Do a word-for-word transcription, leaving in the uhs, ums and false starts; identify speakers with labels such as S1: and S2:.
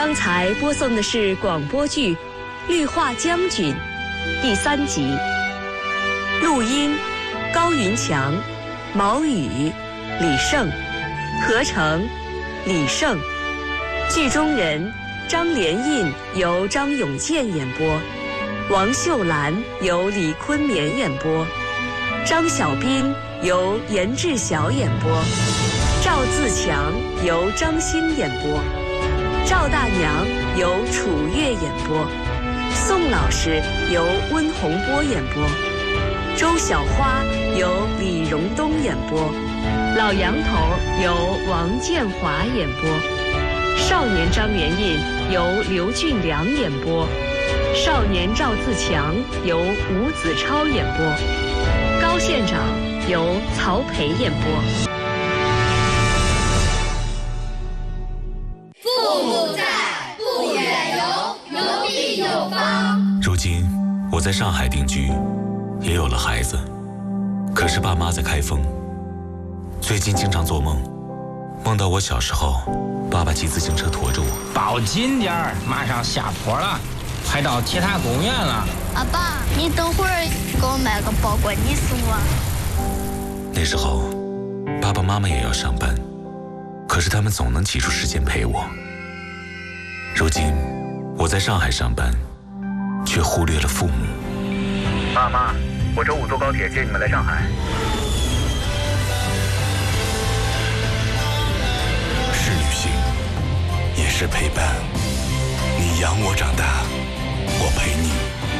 S1: 刚才播送的是广播剧《绿化将军》第三集，录音高云强、毛宇、李胜，合成李胜，剧中人张连印由张永健演播，王秀兰由李坤勉演播，张小斌由严志晓演播，赵自强由张欣演播，赵大娘由楚月演播，宋老师由温洪波演播，周小花由李荣东演播，老杨头由王建华演播，少年张连印由刘俊良演播，少年赵自强由吴子超演播，高县长由曹培演播。
S2: 父母在，不远游，游必有方。
S3: 如今我在上海定居，也有了孩子，可是爸妈在开封。最近经常做梦，梦到我小时候，爸爸骑自行车驮着我。
S4: 抱紧点儿，马上下坡了，快到铁塔公园了。
S5: 阿爸，你等会儿给我买个包裹，你送我。
S3: 那时候，爸爸妈妈也要上班，可是他们总能挤出时间陪我。如今，我在上海上班，却忽略了父母。
S6: 爸妈，我周五坐高铁接你们来上海。
S7: 是旅行，也是陪伴。你养我长大，我陪你